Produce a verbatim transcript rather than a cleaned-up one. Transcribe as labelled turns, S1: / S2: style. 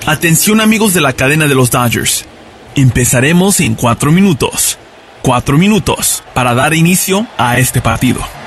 S1: Atención amigos de la cadena de los Dodgers. Empezaremos en cuatro minutos. Cuatro minutos para dar inicio a este partido.